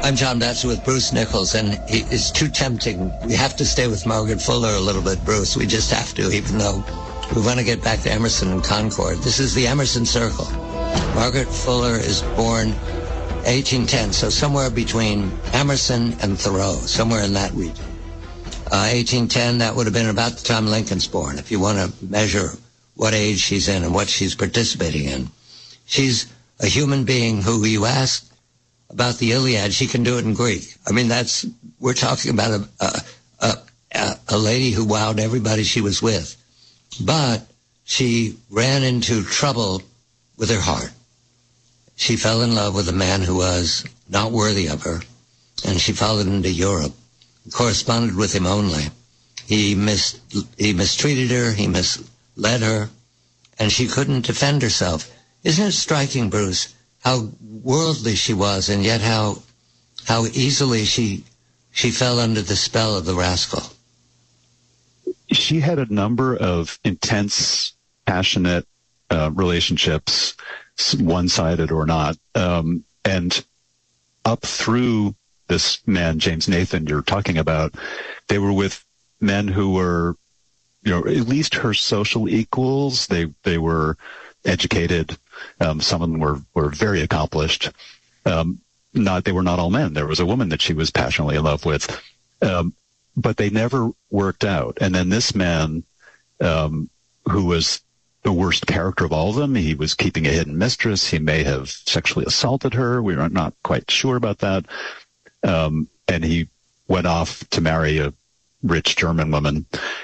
I'm John Batchelor with Bruce Nichols, and it's too tempting. We have to stay with Margaret Fuller a little bit, Bruce. We just have to, even though we want to get back to Emerson and Concord. This is the Emerson Circle. Margaret Fuller is born 1810, so somewhere between Emerson and Thoreau, somewhere in that region. 1810, that would have been about the time Lincoln's born, if you want to measure what age she's in and what she's participating in. She's a human being who you ask about the Iliad, she can do it in Greek. I mean, we're talking about a lady who wowed everybody she was with. But she ran into trouble with her heart. She fell in love with a man who was not worthy of her, and she followed into Europe, corresponded with him only. He mistreated her, he misled her, and she couldn't defend herself. Isn't it striking, Bruce, how worldly she was, and yet how easily she fell under the spell of the rascal? She had a number of intense, passionate relationships, one-sided or not, and up through this man, James Nathan, you're talking about, they were with men who were, at least her social equals. They were educated. Some of them were very accomplished. They were not all men. There was a woman that she was passionately in love with, but they never worked out. And then this man, who was the worst character of all of them, he was keeping a hidden mistress. He may have sexually assaulted her. We are not quite sure about that. And he went off to marry a rich German woman.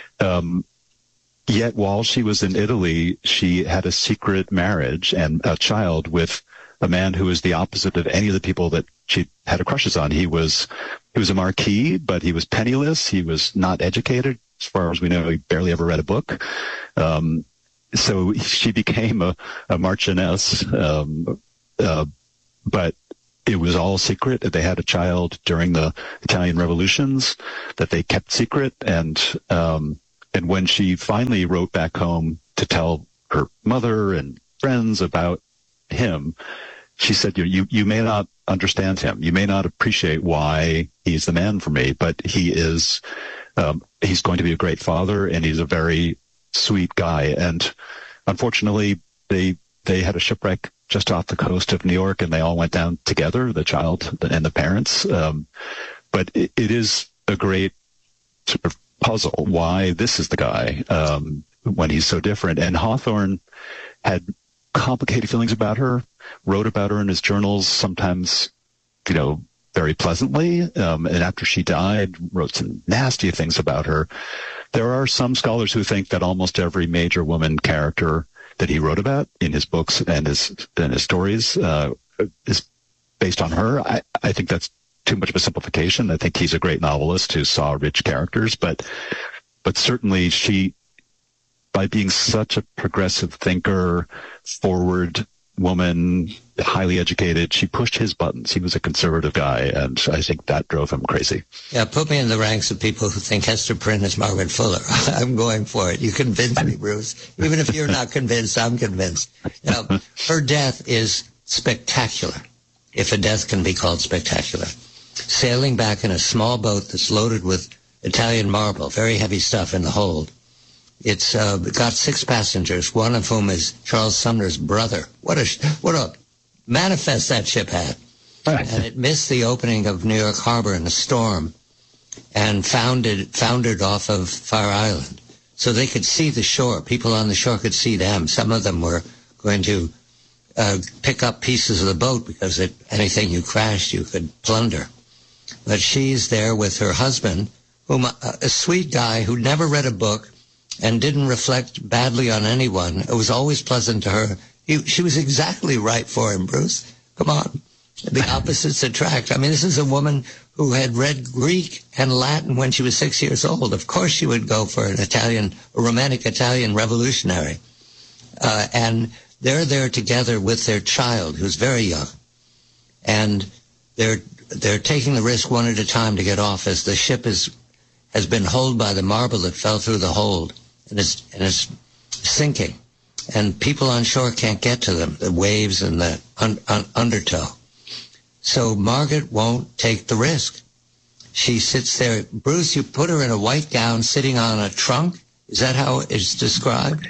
Yet while she was in Italy, she had a secret marriage and a child with a man who was the opposite of any of the people that she had a crushes on. He was a marquis, but he was penniless. He was not educated. As far as we know, he barely ever read a book. So she became a marchioness, but it was all secret. They had a child during the Italian revolutions that they kept secret. And when she finally wrote back home to tell her mother and friends about him, she said, you may not understand him. You may not appreciate why he's the man for me, but he's going to be a great father, and he's a very sweet guy. And unfortunately, they had a shipwreck just off the coast of New York, and they all went down together, the child and the parents. But it is a great sort of puzzle why this is the guy when he's so different. And Hawthorne had complicated feelings about her, wrote about her in his journals, sometimes, very pleasantly. And after she died, wrote some nasty things about her. There are some scholars who think that almost every major woman character that he wrote about in his books and his stories is based on her. I think that's too much of a simplification. I think he's a great novelist who saw rich characters, but certainly she, by being such a progressive thinker, forward woman, highly educated, she pushed his buttons. He was a conservative guy, and I think that drove him crazy. Yeah, put me in the ranks of people who think Hester Prynne is Margaret Fuller. I'm going for it. You convinced me, Bruce. Even if you're not convinced, I'm convinced. Her death is spectacular, if a death can be called spectacular. Sailing back in a small boat that's loaded with Italian marble, very heavy stuff in the hold. It's got 6 passengers, one of whom is Charles Sumner's brother. What a manifest that ship had. And it missed the opening of New York Harbor in a storm and foundered off of Fire Island. So they could see the shore. People on the shore could see them. Some of them were going to pick up pieces of the boat because anything you crashed, you could plunder. But she's there with her husband, a sweet guy who never read a book and didn't reflect badly on anyone. It was always pleasant to her. She was exactly right for him, Bruce. Come on. The opposites attract. I mean, this is a woman who had read Greek and Latin when she was 6 years old. Of course she would go for a romantic Italian revolutionary. And they're there together with their child, who's very young. And they're taking the risk one at a time to get off as the ship has been holed by the marble that fell through the hold, and it's sinking. And people on shore can't get to them, the waves and the undertow. So Margaret won't take the risk. She sits there. Bruce, you put her in a white gown sitting on a trunk? Is that how it's described?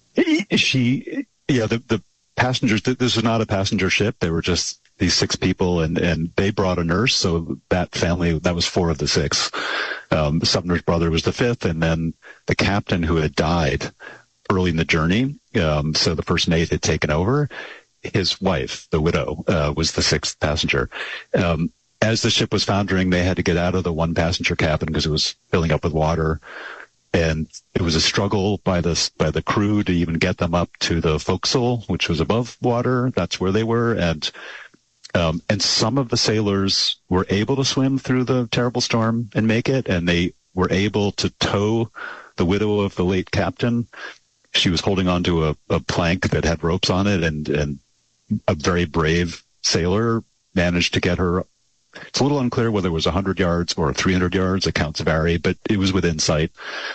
The passengers, this was not a passenger ship. They were just these 6 people, and they brought a nurse. So that family, that was 4 of the 6. Sumner's brother was the 5th, and then the captain who had died early in the journey. So the first mate had taken over. His wife, the widow, was the 6th passenger. As the ship was foundering, they had to get out of the 1-passenger cabin because it was filling up with water. And it was a struggle by the crew to even get them up to the forecastle, which was above water. That's where they were. And some of the sailors were able to swim through the terrible storm and make it. And they were able to tow the widow of the late captain. She was holding onto a plank that had ropes on it, and a very brave sailor managed to get her. It's a little unclear whether it was 100 yards or 300 yards. Accounts vary, but it was within sight.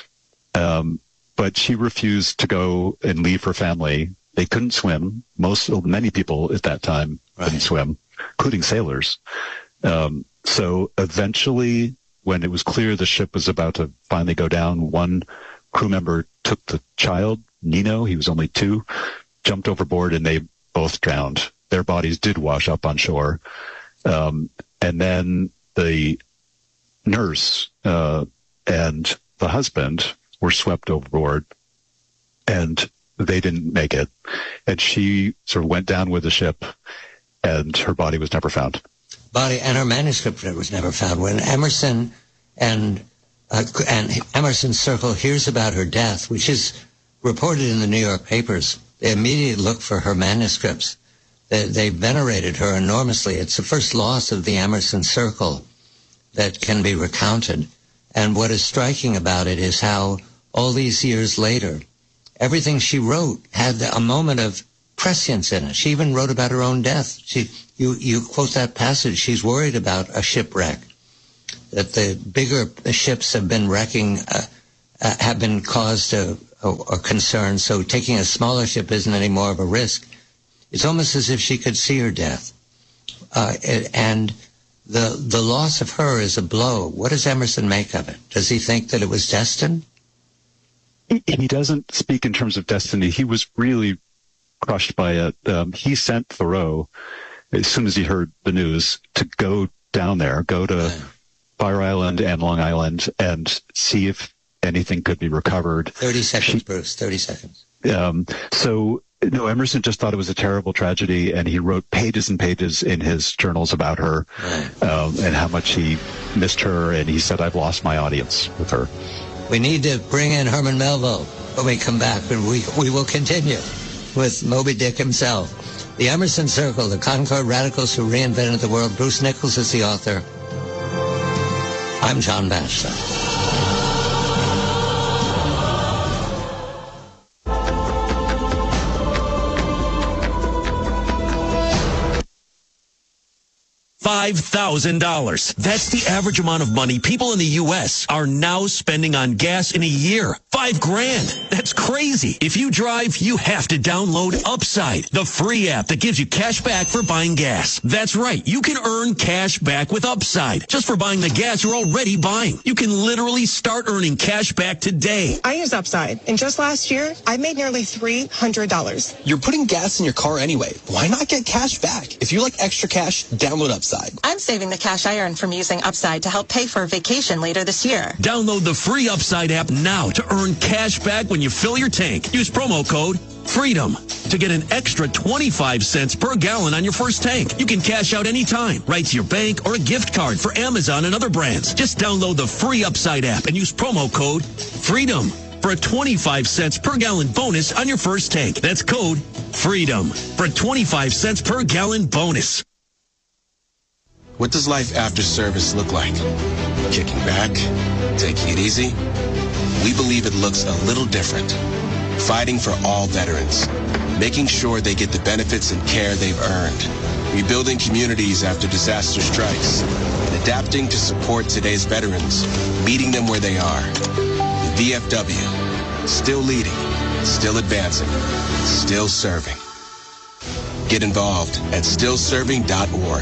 But she refused to go and leave her family. They couldn't swim. Many people at that time couldn't swim, including sailors. So eventually, when it was clear the ship was about to finally go down, one crew member took the child, Nino, he was only 2, jumped overboard, and they both drowned. Their bodies did wash up on shore. And then the nurse and the husband were swept overboard, and they didn't make it. And she sort of went down with the ship, and her body was never found. And her manuscript was never found. When Emerson and Emerson's circle hears about her death, which is reported in the New York papers, they immediately look for her manuscripts. They venerated her enormously. It's the first loss of the Emerson circle that can be recounted. And what is striking about it is how all these years later, everything she wrote had a moment of prescience in it. She even wrote about her own death. You quote that passage, she's worried about a shipwreck, that the bigger ships have been wrecking, have been caused a concern, so taking a smaller ship isn't any more of a risk. It's almost as if she could see her death. And the loss of her is a blow. What does Emerson make of it? Does he think that it was destined? He doesn't speak in terms of destiny. He was really crushed by it. He sent Thoreau, as soon as he heard the news, to go down there, go to Fire Island and Long Island, and see if anything could be recovered. 30 seconds, Bruce, 30 seconds. No, Emerson just thought it was a terrible tragedy, and he wrote pages and pages in his journals about her, and how much he missed her, and he said, I've lost my audience with her. We need to bring in Herman Melville when we come back, and we will continue with Moby Dick himself. The Emerson Circle, the Concord Radicals who reinvented the world. Bruce Nichols is the author. I'm John Batchelor. $5,000. That's the average amount of money people in the U.S. are now spending on gas in a year. $5,000. That's crazy. If you drive, you have to download Upside, the free app that gives you cash back for buying gas. That's right. You can earn cash back with Upside just for buying the gas you're already buying. You can literally start earning cash back today. I use Upside, and just last year, I made nearly $300. You're putting gas in your car anyway. Why not get cash back? If you like extra cash, download Upside. I'm saving the cash I earn from using Upside to help pay for a vacation later this year. Download the free Upside app now to earn cash back when you fill your tank. Use promo code FREEDOM to get an extra 25 cents per gallon on your first tank. You can cash out anytime, right to your bank or a gift card for Amazon and other brands. Just download the free Upside app and use promo code FREEDOM for a 25 cents per gallon bonus on your first tank. That's code FREEDOM for a 25 cents per gallon bonus. What does life after service look like? Kicking back? Taking it easy? We believe it looks a little different. Fighting for all veterans. Making sure they get the benefits and care they've earned. Rebuilding communities after disaster strikes. And adapting to support today's veterans. Meeting them where they are. The VFW. Still leading. Still advancing. Still serving. Get involved at stillserving.org.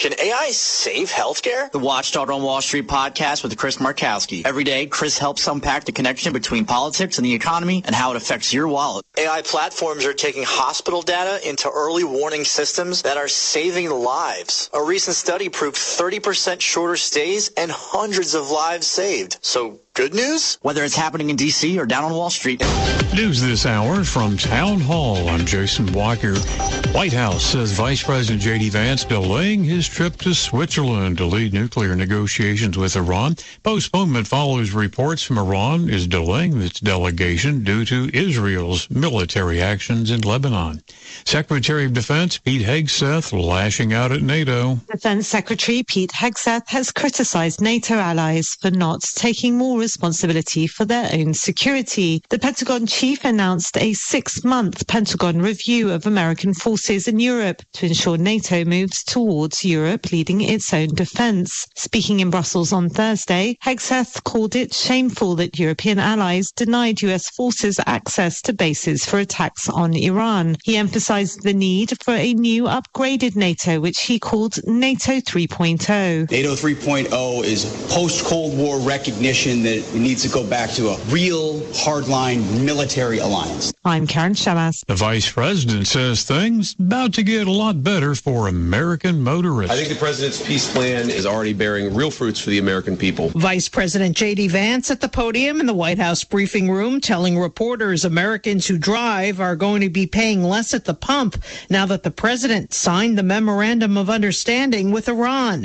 Can AI save healthcare? The Watchdog on Wall Street podcast with Chris Markowski. Every day, Chris helps unpack the connection between politics and the economy and how it affects your wallet. AI platforms are taking hospital data into early warning systems that are saving lives. A recent study proved 30% shorter stays and hundreds of lives saved. So, good news? Whether it's happening in D.C. or down on Wall Street. News this hour from Town Hall. I'm Jason Walker. White House says Vice President J.D. Vance delaying his trip to Switzerland to lead nuclear negotiations with Iran. Postponement follows reports from Iran is delaying its delegation due to Israel's military actions in Lebanon. Secretary of Defense Pete Hegseth lashing out at NATO. Defense Secretary Pete Hegseth has criticized NATO allies for not taking more responsibility for their own security. The Pentagon chief announced a 6-month Pentagon review of American forces in Europe to ensure NATO moves towards Europe leading its own defense. Speaking in Brussels on Thursday, Hegseth called it shameful that European allies denied U.S. forces access to bases for attacks on Iran. He emphasized the need for a new upgraded NATO, which he called NATO 3.0. NATO 3.0 is post-Cold War recognition that it needs to go back to a real hardline military alliance. I'm Karen Shamas. The Vice President says things about to get a lot better for American motorists. I think the President's peace plan is already bearing real fruits for the American people. Vice President J.D. Vance at the podium in the White House briefing room telling reporters Americans who drive are going to be paying less at the pump now that the President signed the Memorandum of Understanding with Iran.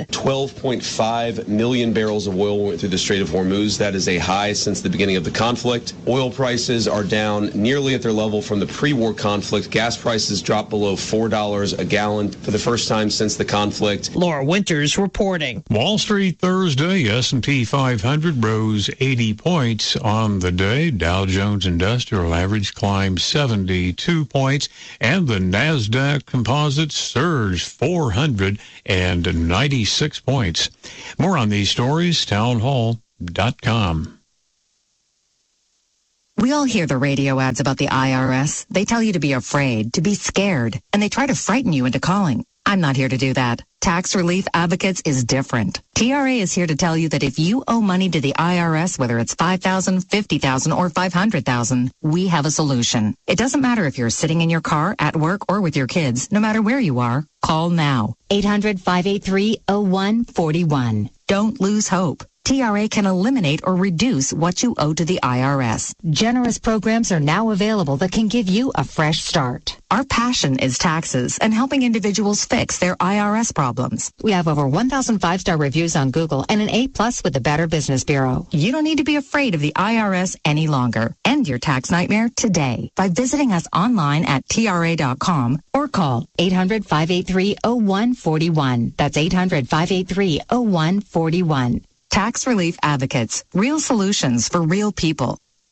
12.5 million barrels of oil went through the Strait of Hormuz. That is a high since the beginning of the conflict. Oil prices are down nearly at their level from the pre-war conflict. Gas prices dropped below $4 a gallon for the first time since the conflict. Laura Winters reporting. Wall Street Thursday, S&P 500 rose 80 points on the day. Dow Jones Industrial Average climbed 72 points, and the NASDAQ Composite surged 496 points. More on these stories, townhall.com. We all hear the radio ads about the IRS. They tell you to be afraid, to be scared, and they try to frighten you into calling. I'm not here to do that. Tax Relief Advocates is different. TRA is here to tell you that if you owe money to the IRS, whether it's $5,000, $50,000, or $500,000, we have a solution. It doesn't matter if you're sitting in your car, at work, or with your kids. No matter where you are, call now. 800-583-0141. Don't lose hope. TRA can eliminate or reduce what you owe to the IRS. Generous programs are now available that can give you a fresh start. Our passion is taxes and helping individuals fix their IRS problems. We have over 1,000 5-star reviews on Google and an A+ with the Better Business Bureau. You don't need to be afraid of the IRS any longer. End your tax nightmare today by visiting us online at TRA.com or call 800-583-0141. That's 800-583-0141. Tax Relief Advocates. Real solutions for real people.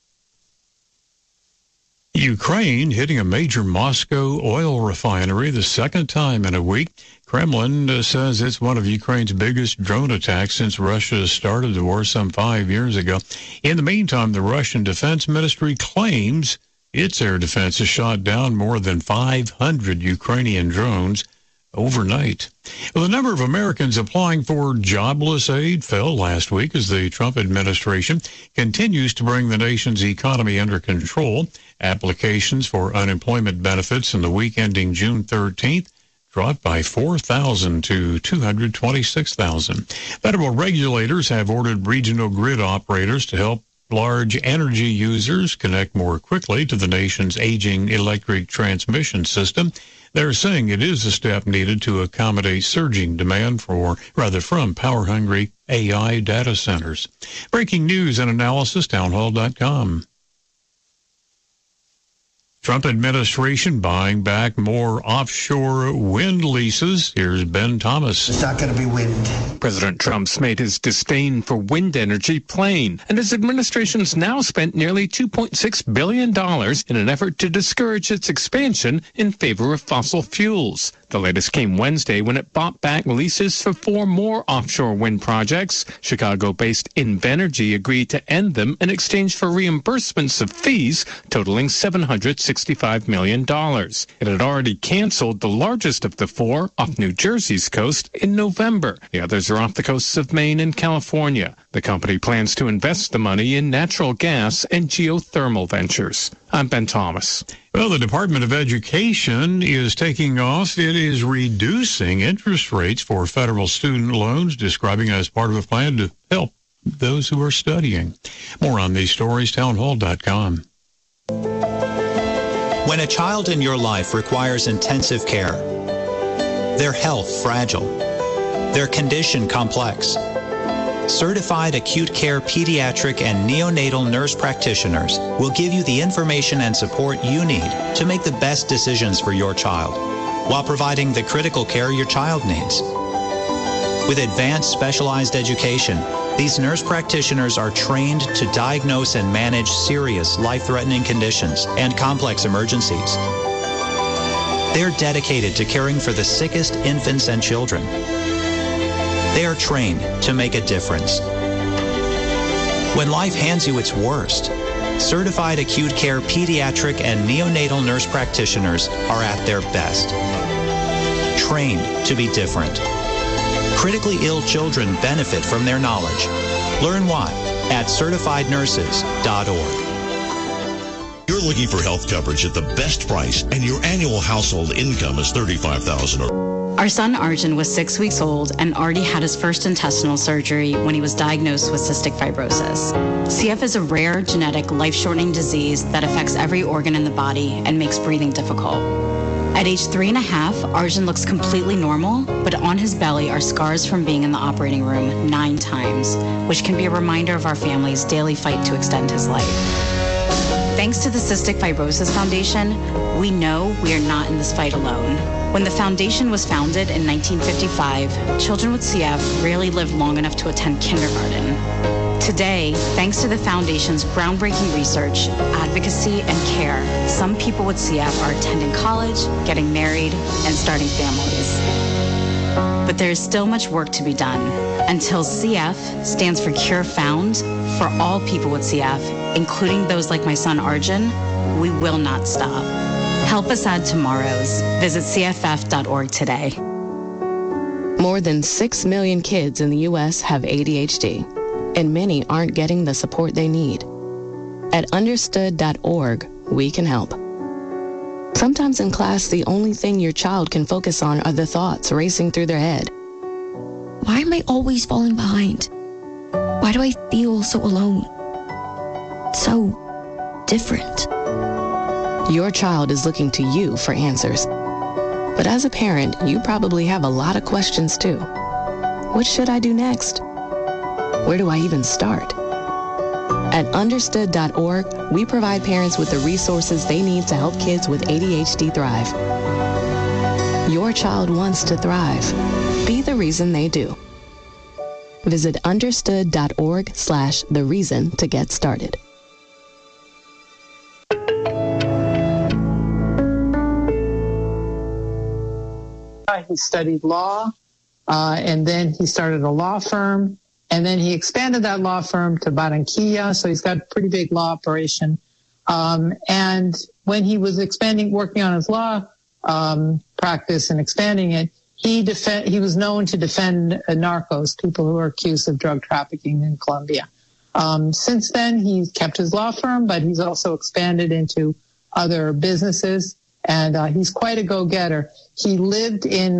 Ukraine hitting a major Moscow oil refinery the second time in a week. Kremlin says it's one of Ukraine's biggest drone attacks since Russia started the war some 5 years ago. In the meantime, the Russian Defense Ministry claims its air defense has shot down more than 500 Ukrainian drones overnight. Well, the number of Americans applying for jobless aid fell last week as the Trump administration continues to bring the nation's economy under control. Applications for unemployment benefits in the week ending June 13th dropped by 4,000 to 226,000. Federal regulators have ordered regional grid operators to help large energy users connect more quickly to the nation's aging electric transmission system. They're saying it is a step needed to accommodate surging demand from power-hungry AI data centers. Breaking news and analysis, townhall.com. Trump administration buying back more offshore wind leases. Here's Ben Thomas. It's not going to be wind. President Trump's made his disdain for wind energy plain, and his administration's now spent nearly $2.6 billion in an effort to discourage its expansion in favor of fossil fuels. The latest came Wednesday when it bought back leases for 4 more offshore wind projects. Chicago-based Invenergy agreed to end them in exchange for reimbursements of fees totaling $765 million. It had already canceled the largest of the 4 off New Jersey's coast in November. The others are off the coasts of Maine and California. The company plans to invest the money in natural gas and geothermal ventures. I'm Ben Thomas. Well, the Department of Education is taking off. It is reducing interest rates for federal student loans, describing it as part of a plan to help those who are studying. More on these stories, townhall.com. When a child in your life requires intensive care, their health fragile, their condition complex, certified acute care pediatric and neonatal nurse practitioners will give you the information and support you need to make the best decisions for your child, while providing the critical care your child needs. With advanced specialized education, these nurse practitioners are trained to diagnose and manage serious life-threatening conditions and complex emergencies. They're dedicated to caring for the sickest infants and children. They are trained to make a difference. When life hands you its worst, certified acute care pediatric and neonatal nurse practitioners are at their best. Trained to be different. Critically ill children benefit from their knowledge. Learn why at certifiednurses.org. You're looking for health coverage at the best price, and your annual household income is $35,000 or Our son Arjun was 6 weeks old and already had his first intestinal surgery when he was diagnosed with cystic fibrosis. CF is a rare, genetic, life-shortening disease that affects every organ in the body and makes breathing difficult. At age 3.5, Arjun looks completely normal, but on his belly are scars from being in the operating room 9 times, which can be a reminder of our family's daily fight to extend his life. Thanks to the Cystic Fibrosis Foundation, we know we are not in this fight alone. When the foundation was founded in 1955, children with CF rarely lived long enough to attend kindergarten. Today, thanks to the foundation's groundbreaking research, advocacy, and care, some people with CF are attending college, getting married, and starting families. But there is still much work to be done. Until CF stands for Cure Found, for all people with CF, including those like my son Arjun, we will not stop. Help us add tomorrows. Visit cff.org today. More than 6 million kids in the U.S. have ADHD, and many aren't getting the support they need. At understood.org, we can help. Sometimes in class, the only thing your child can focus on are the thoughts racing through their head. Why am I always falling behind? Why do I feel so alone? So different. Your child is looking to you for answers. But as a parent, you probably have a lot of questions too. What should I do next? Where do I even start? At understood.org, we provide parents with the resources they need to help kids with ADHD thrive. Your child wants to thrive. Be the reason they do. Visit understood.org/the reason to get started. He studied law, and then he started a law firm, and then he expanded that law firm to Barranquilla, so he's got a pretty big law operation. And when he was working on his law practice and expanding it, he was known to defend narcos, people who are accused of drug trafficking in Colombia. Since then, he's kept his law firm, but he's also expanded into other businesses, and he's quite a go-getter. He lived in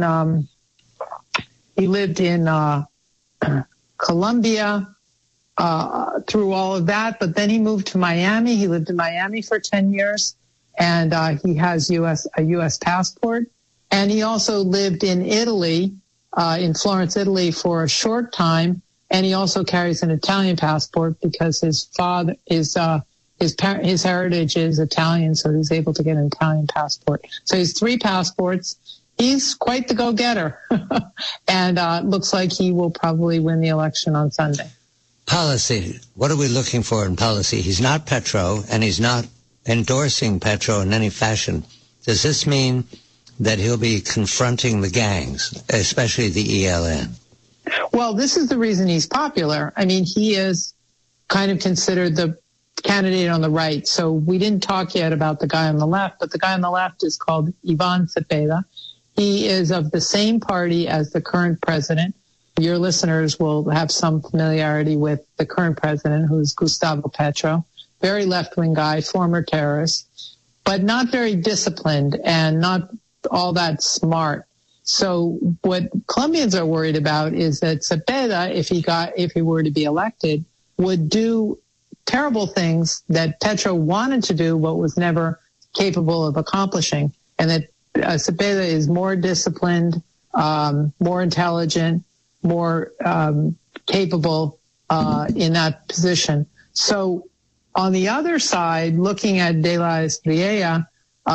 Colombia through all of that, but then he moved to Miami. He lived in Miami for 10 years, and he has a U.S. passport. And he also lived in Italy, in Florence, Italy, for a short time. And he also carries an Italian passport because his father is his heritage is Italian, so he's able to get an Italian passport. So he's 3 passports. He's quite the go-getter, and looks like he will probably win the election on Sunday. Policy. What are we looking for in policy? He's not Petro, and he's not endorsing Petro in any fashion. Does this mean that he'll be confronting the gangs, especially the ELN? Well, this is the reason he's popular. I mean, he is kind of considered the candidate on the right. So we didn't talk yet about the guy on the left, but the guy on the left is called Ivan Cepeda. He is of the same party as the current president. Your listeners will have some familiarity with the current president, who's Gustavo Petro. Very left-wing guy, former terrorist, but not very disciplined and not all that smart. So what Colombians are worried about is that Cepeda, if he were to be elected, would do terrible things that Petro wanted to do but was never capable of accomplishing, and that Cepeda is more disciplined, more intelligent, more capable in that position. So on the other side, looking at De La Espriella,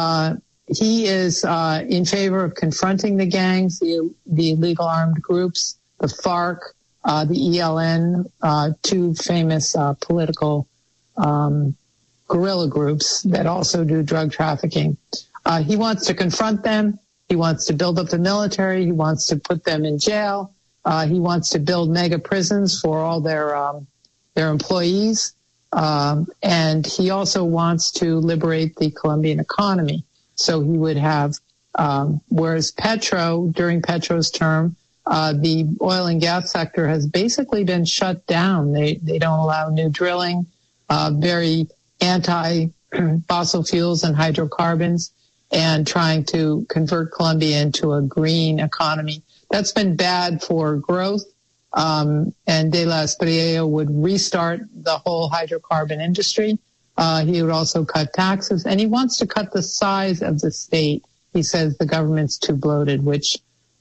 he is in favor of confronting the gangs, the illegal armed groups, the FARC, the ELN, two famous political guerrilla groups that also do drug trafficking. He wants to confront them. He wants to build up the military. He wants to put them in jail. He wants to build mega prisons for all their employees. And he also wants to liberate the Colombian economy. So he would have, whereas during Petro's term, the oil and gas sector has basically been shut down. They don't allow new drilling, very anti-fossil fuels and hydrocarbons, and trying to convert Colombia into a green economy. That's been bad for growth. And De La Espriella would restart the whole hydrocarbon industry. He would also cut taxes, and he wants to cut the size of the state. He says the government's too bloated, which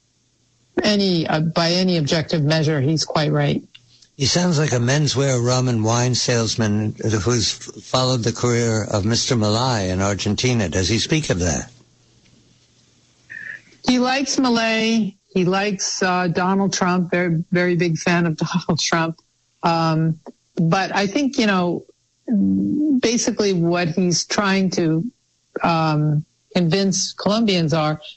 by any objective measure, he's quite right. He sounds like a menswear rum and wine salesman who's followed the career of Mr. Milei in Argentina. Does he speak of that? He likes Milei. He likes Donald Trump. Very, very big fan of Donald Trump. But I think, basically what he's trying to convince Colombians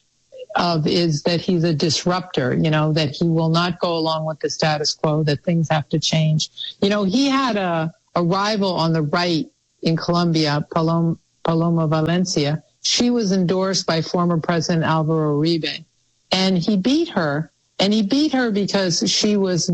is that he's a disruptor, that he will not go along with the status quo, that things have to change. He had a rival on the right in Colombia, Paloma Valencia. She was endorsed by former President Alvaro Uribe. And he beat her, because she was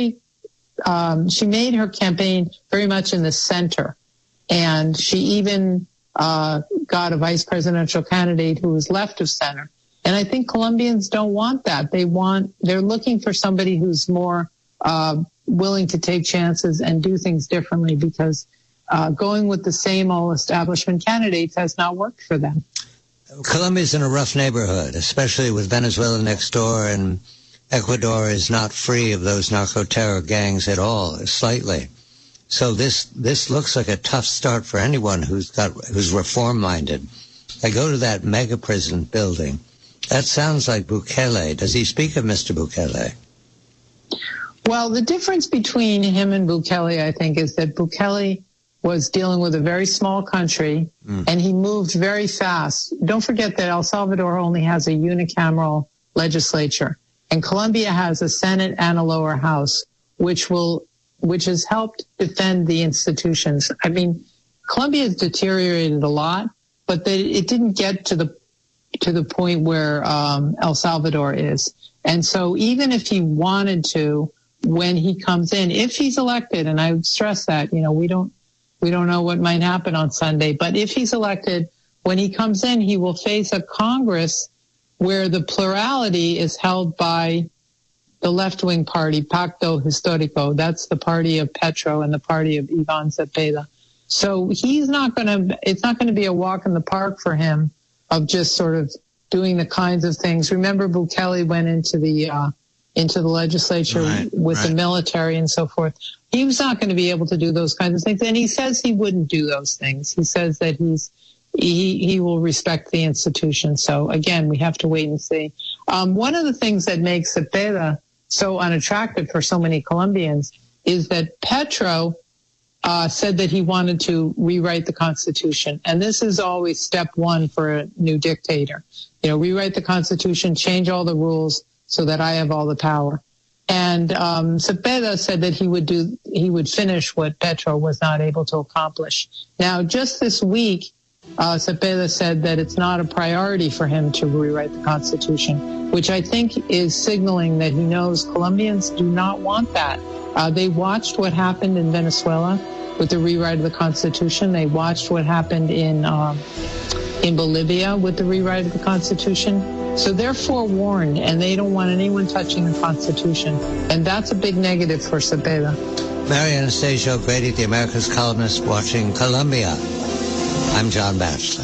she made her campaign very much in the center. And she even got a vice presidential candidate who was left of center. And I think Colombians don't want that. They're looking for somebody who's more willing to take chances and do things differently, because going with the same old establishment candidates has not worked for them. Colombia's in a rough neighborhood, especially with Venezuela next door, and Ecuador is not free of those narco-terror gangs at all, slightly. So this looks like a tough start for anyone who's reform-minded. I go to that mega prison building. That sounds like Bukele. Does he speak of Mr. Bukele? Well, the difference between him and Bukele, I think, is that Bukele was dealing with a very small country, and he moved very fast. Don't forget that El Salvador only has a unicameral legislature, and Colombia has a Senate and a lower house, which has helped defend the institutions. I mean, Colombia has deteriorated a lot, but it didn't get to the point where El Salvador is. And so even if he wanted to, when he comes in, if he's elected, and I would stress that, we don't know what might happen on Sunday, but if he's elected, when he comes in, he will face a Congress where the plurality is held by the left-wing party, Pacto Histórico. That's the party of Petro and the party of Ivan Cepeda. So it's not going to be a walk in the park for him of just sort of doing the kinds of things. Remember, Bukele went into the legislature with the military and so forth. He was not going to be able to do those kinds of things. And he says he wouldn't do those things. He says that he will respect the institution. So again, we have to wait and see. One of the things that makes Cepeda so unattractive for so many Colombians is that Petro said that he wanted to rewrite the Constitution. And this is always step one for a new dictator. Rewrite the Constitution, change all the rules so that I have all the power. And Cepeda said that he would finish what Petro was not able to accomplish. Now, just this week, Cepeda said that it's not a priority for him to rewrite the Constitution, which I think is signaling that he knows Colombians do not want that. They watched what happened in Venezuela with the rewrite of the Constitution. They watched what happened in Bolivia with the rewrite of the Constitution. So they're forewarned, and they don't want anyone touching the Constitution. And that's a big negative for Cepeda. Mary Anastasia O'Grady, the America's columnist, watching Colombia. I'm John Batchelor.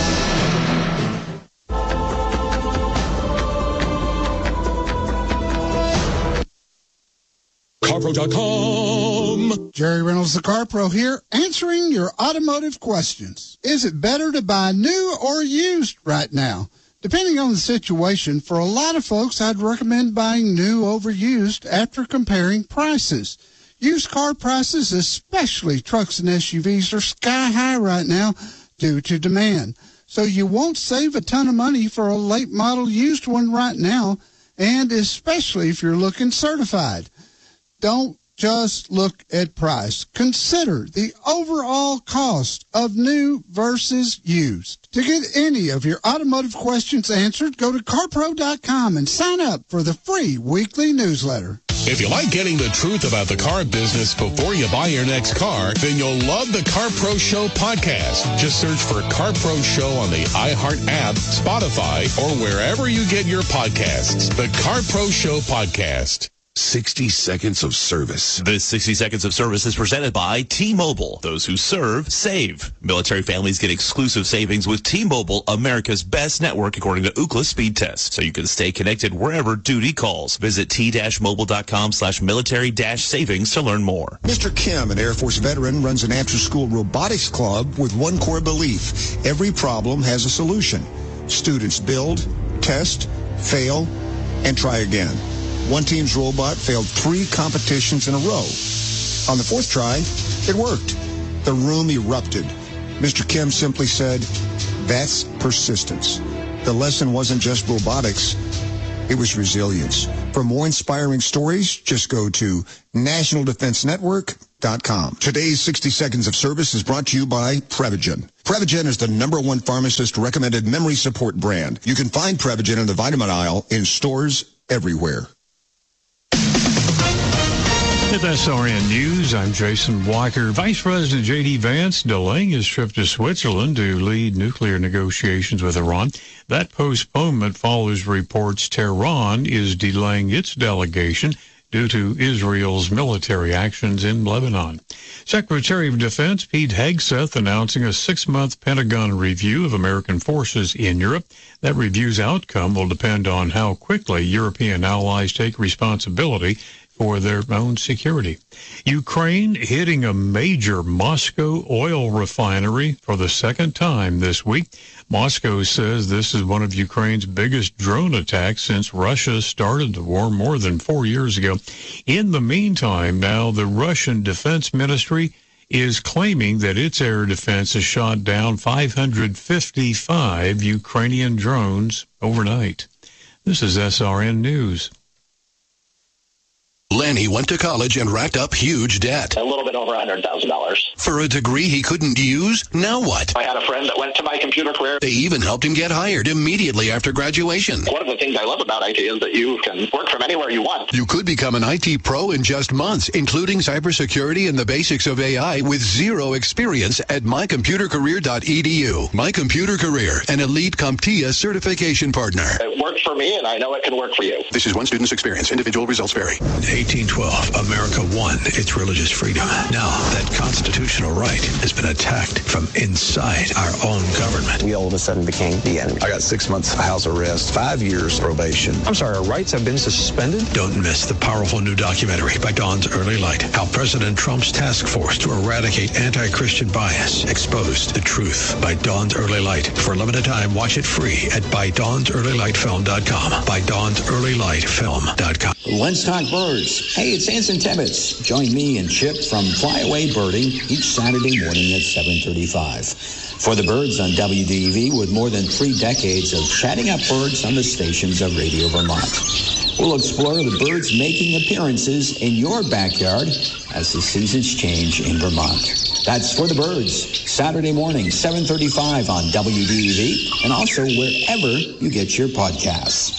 CarPro.com. Jerry Reynolds, the CarPro here, answering your automotive questions. Is it better to buy new or used right now? Depending on the situation, for a lot of folks, I'd recommend buying new over used after comparing prices. Used car prices, especially trucks and SUVs, are sky high right now due to demand. So you won't save a ton of money for a late model used one right now, and especially if you're looking certified. Don't just look at price. Consider the overall cost of new versus used. To get any of your automotive questions answered, go to CarPro.com and sign up for the free weekly newsletter. If you like getting the truth about the car business before you buy your next car, then you'll love the Car Pro Show podcast. Just search for Car Pro Show on the iHeart app, Spotify, or wherever you get your podcasts. The Car Pro Show podcast. 60 seconds of service. This 60 seconds of service is presented by T-Mobile. Those who serve, save. Military families get exclusive savings with T-Mobile, America's best network according to Ookla speed test. So you can stay connected wherever duty calls. Visit t-mobile.com/military-savings to learn more. Mr. Kim, an Air Force veteran, runs an after-school robotics club with one core belief. Every problem has a solution. Students build, test, fail, and try again. One team's robot failed 3 competitions in a row. On the 4th try, it worked. The room erupted. Mr. Kim simply said, "That's persistence." The lesson wasn't just robotics, it was resilience. For more inspiring stories, just go to nationaldefensenetwork.com. Today's 60 seconds of service is brought to you by Prevagen. Prevagen is the #1 pharmacist-recommended memory support brand. You can find Prevagen in the vitamin aisle in stores everywhere. With SRN News, I'm Jason Walker. Vice President J.D. Vance delaying his trip to Switzerland to lead nuclear negotiations with Iran. That postponement follows reports Tehran is delaying its delegation due to Israel's military actions in Lebanon. Secretary of Defense Pete Hegseth announcing a 6-month Pentagon review of American forces in Europe. That review's outcome will depend on how quickly European allies take responsibility for their own security. Ukraine hitting a major Moscow oil refinery for the second time this week. Moscow says this is one of Ukraine's biggest drone attacks since Russia started the war more than 4 years ago. In the meantime, now the Russian Defense Ministry is claiming that its air defense has shot down 555 Ukrainian drones overnight. This is SRN News. Lenny went to college and racked up huge debt. A little bit over $100,000. For a degree he couldn't use? Now what? I had a friend that went to My Computer Career. They even helped him get hired immediately after graduation. One of the things I love about IT is that you can work from anywhere you want. You could become an IT pro in just months, including cybersecurity and the basics of AI with zero experience at mycomputercareer.edu. My Computer Career, an elite CompTIA certification partner. It worked for me, and I know it can work for you. This is one student's experience. Individual results vary. 1812, America won its religious freedom. Now that constitutional right has been attacked from inside our own government. We all of a sudden became the enemy. I got 6 months house arrest, 5 years probation. I'm sorry, our rights have been suspended? Don't miss the powerful new documentary by Dawn's Early Light. How President Trump's task force to eradicate anti-Christian bias exposed the truth by Dawn's Early Light. For a limited time, watch it free at ByDawnsEarlyLightFilm.com. ByDawnsEarlyLightFilm.com. Lenstock Birds birds. Hey, it's Anson Tebbets. Join me and Chip from Flyaway Birding each Saturday morning at 7:35. For the Birds on WDEV, with more than 3 decades of chatting up birds on the stations of Radio Vermont. We'll explore the birds making appearances in your backyard as the seasons change in Vermont. That's For the Birds, Saturday morning, 7:35 on WDEV, and also wherever you get your podcasts.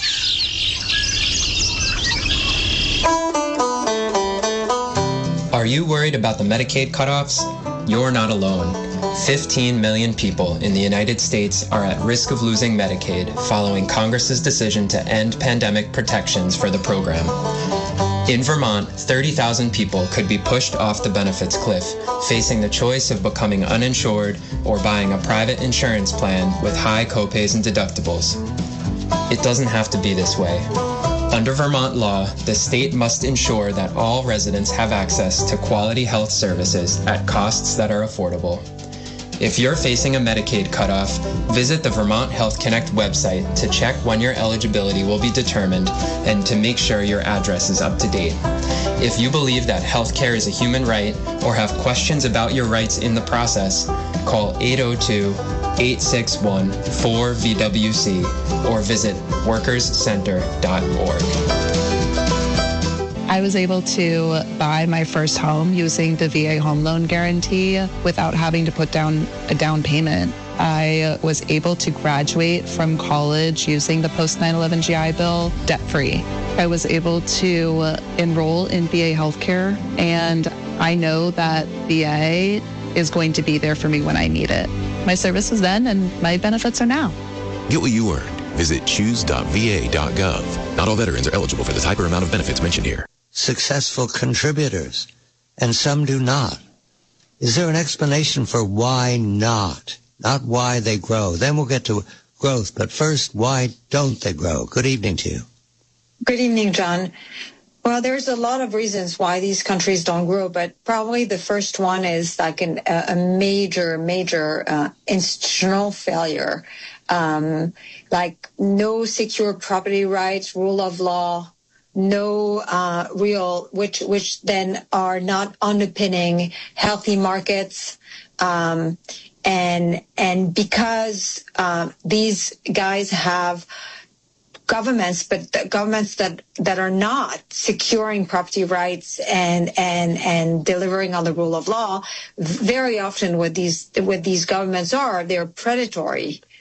Are you worried about the Medicaid cutoffs? You're not alone. 15 million people in the United States are at risk of losing Medicaid following Congress's decision to end pandemic protections for the program. In Vermont, 30,000 people could be pushed off the benefits cliff, facing the choice of becoming uninsured or buying a private insurance plan with high copays and deductibles. It doesn't have to be this way. Under Vermont law, the state must ensure that all residents have access to quality health services at costs that are affordable. If you're facing a Medicaid cutoff, visit the Vermont Health Connect website to check when your eligibility will be determined and to make sure your address is up to date. If you believe that healthcare is a human right or have questions about your rights in the process, call 802-861-4VWC or visit workerscenter.org. I was able to buy my first home using the VA home loan guarantee without having to put down a down payment. I was able to graduate from college using the post 9/11 GI Bill debt-free. I was able to enroll in VA healthcare, and I know that VA is going to be there for me when I need it. My service was then, and my benefits are now. Get what you earned. Visit choose.va.gov. Not all veterans are eligible for the type or amount of benefits mentioned here. Successful contributors, and some do not. Is there an explanation for why not? Not why they grow. Then we'll get to growth, but first, why don't they grow? Good evening to you. Good evening, John. Well, there's a lot of reasons why these countries don't grow, but probably the first one is like a major institutional failure, like no secure property rights, rule of law, no real, which then are not underpinning healthy markets, and because these guys have governments, but the governments that are not securing property rights and delivering on the rule of law, very often what these governments are, they're predatory.